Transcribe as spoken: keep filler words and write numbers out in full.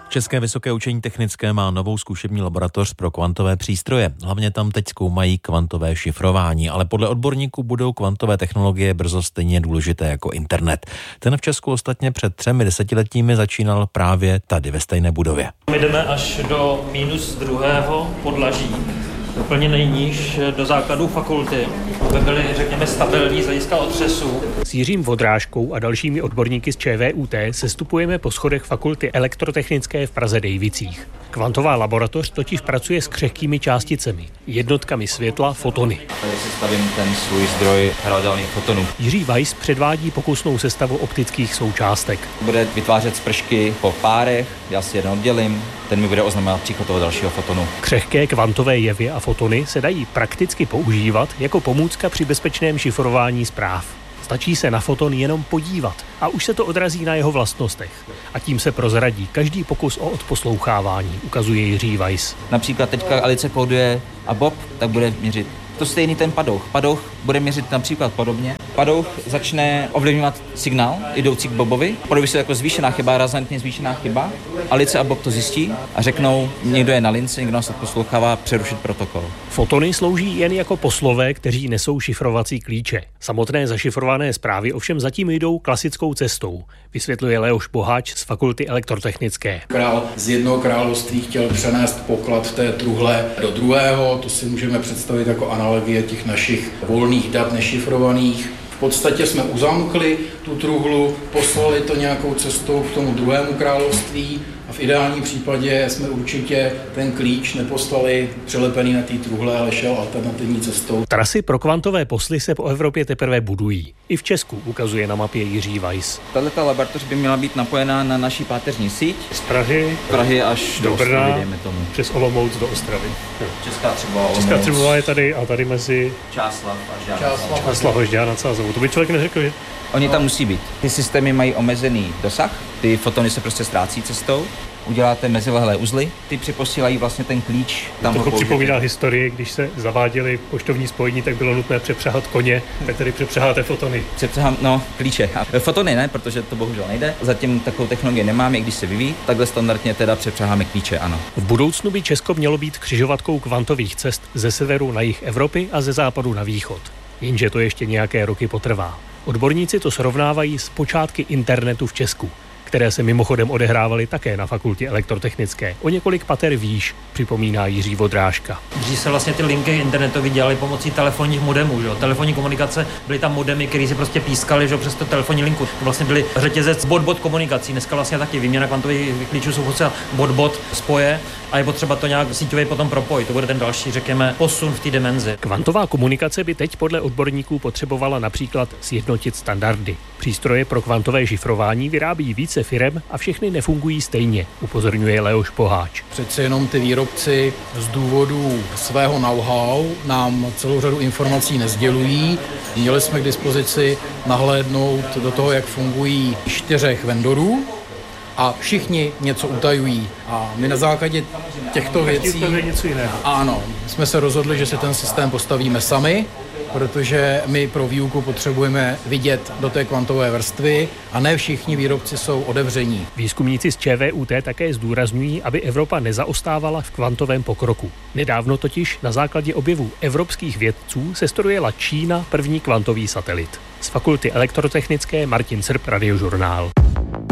České vysoké učení technické má novou zkušební laboratoř pro kvantové přístroje. Hlavně tam teď zkoumají kvantové šifrování, ale podle odborníků budou kvantové technologie brzo stejně důležité jako internet. Ten v Česku ostatně před třemi desetiletími začínal právě tady ve stejné budově. My jdeme až do minus druhého podlaží, úplně nejníž do základů fakulty, aby byly, řekněme, stabilní z hlediska otřesů. S Jiřím Vodrážkou a dalšími odborníky z ČVUT sestupujeme po schodech fakulty elektrotechnické v Praze Dejvicích. Kvantová laboratoř totiž pracuje s křehkými částicemi, jednotkami světla, fotony. Tady si stavím ten svůj zdroj hratelných fotonů. Jiří Weiss předvádí pokusnou sestavu optických součástek. Bude vytvářet spršky po párech, já si jeden oddělím, ten mi bude oznamovat příchod toho dalšího fotonu. Křehké kvantové jevy a fotony se dají prakticky používat jako pomůcka při bezpečném šifrování zpráv. Stačí se na foton jenom podívat a už se to odrazí na jeho vlastnostech. A tím se prozradí každý pokus o odposlouchávání, ukazuje Jiří Weiss. Například teďka Alice kóduje a Bob, tak bude měřit to stejný ten padouch. Padouch bude měřit například podobně. Padouch začne ovlivňovat signál jdoucí k Bobovi. Projeví se jako zvýšená chyba, razantně zvýšená chyba. Alice a Bob to zjistí a řeknou, někdo je na lince, někdo nás poslouchává, přerušit protokol. Fotony slouží jen jako poslové, kteří nesou šifrovací klíče. Samotné zašifrované zprávy ovšem zatím jdou klasickou cestou, vysvětluje Leoš Boháč z fakulty elektrotechnické. Král z jednoho království chtěl přenést poklad v té truhle do druhého, to si můžeme představit jako analogie těch našich volných dat nešifrovaných. V podstatě jsme uzamkli tu truhlu, poslali to nějakou cestou k tomu druhému království a v ideálním případě jsme určitě ten klíč neposlali přelepený na té truhle, ale šel alternativní cestou. Trasy pro kvantové posly se po Evropě teprve budují. I v Česku, ukazuje na mapě Jiří Weiss. Tato laboratoř by měla být napojená na naší páteřní síť. Z Prahy, Prahy až do, do Brna, Ostravy, dejme tomu. Přes Olomouc do Ostravy. Česká Třebová, Olomouc. Česká Třebová je tady a tady mezi Čáslav a Žďár. Čáslav a Žďár nad Sázavou. To by člověk neřekl, že... Oni tam musí být. Ty systémy mají omezený dosah, ty fotony se prostě ztrácí cestou. Uděláte mezilehlé uzly, ty připosílají vlastně ten klíč. Tam to připomíná historii, když se zaváděly poštovní spojení, tak bylo nutné přepřáhat koně, tak tady přepřáháte fotony. Přepřáhám, no, klíče. A fotony ne, protože to bohužel nejde. Zatím takovou technologii nemáme, i když se vyvíjí. Takhle standardně teda přepřáháme klíče, ano. V budoucnu by Česko mělo být křižovatkou kvantových cest ze severu na jih Evropy a ze západu na východ. Jenže to ještě nějaké roky potrvá. Odborníci to srovnávají s počátky internetu v Česku, které se mimochodem odehrávaly také na fakultě elektrotechnické. O několik pater výš, připomíná Jiří Vodrážka. Dřív se vlastně ty linky internetové dělaly pomocí telefonních modemů, že? Telefonní komunikace, byly tam modemy, které si prostě pískaly, že? Přes to telefonní linku. To vlastně byly řetězec bot-bot komunikací. Dneska vlastně taky výměna kvantových klíčů jsou potřeba bot-bot spoje a je potřeba to nějak síťově potom propojit. To bude ten další, řekněme, posun v té dimenzi. Kvantová komunikace by teď podle odborníků potřebovala například sjednotit standardy. Přístroje pro kvantové šifrování vyrábí více firem a všechny nefungují stejně, upozorňuje Leoš Boháč. Přece jenom ty výrobci z důvodu svého know-how nám celou řadu informací nesdělují. Měli jsme k dispozici nahlédnout do toho, jak fungují čtyřech vendorů a všichni něco utajují. A my na základě těchto věcí něco jiného. Ano, jsme se rozhodli, že si ten systém postavíme sami, protože my pro výuku potřebujeme vidět do té kvantové vrstvy a ne všichni výrobci jsou otevření. Výzkumníci z ČVUT také zdůrazňují, aby Evropa nezaostávala v kvantovém pokroku. Nedávno totiž na základě objevů evropských vědců sestrojila Čína první kvantový satelit. Z fakulty elektrotechnické Martin Srb, Radiožurnál.